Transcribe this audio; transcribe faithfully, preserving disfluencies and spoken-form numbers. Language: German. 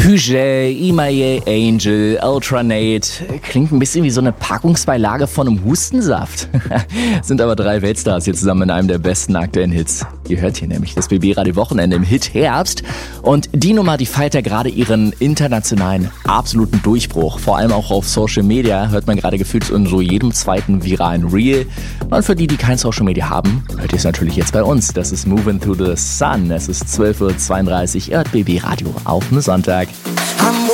Peugeot, Imaye Angel, Ultranate. Klingt ein bisschen wie so eine Packungsbeilage von einem Hustensaft. Sind aber drei Weltstars hier zusammen in einem der besten aktuellen Hits. Ihr hört hier nämlich das B B-Radio Wochenende im Hit Herbst. Und die Nummer, die feiert ja gerade ihren internationalen absoluten Durchbruch. Vor allem auch auf Social Media hört man gerade gefühlt in so jedem zweiten viralen Reel. Und für die, die kein Social Media haben, hört ihr es natürlich jetzt bei uns. Das ist Moving Through the Sun. Es ist zwölf Uhr zweiunddreißig. Ihr hört B B-Radio auf dem Sonntag.